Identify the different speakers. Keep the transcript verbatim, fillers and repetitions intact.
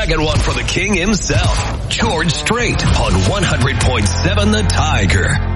Speaker 1: second one for the king himself, George Strait, on one hundred point seven The Tiger.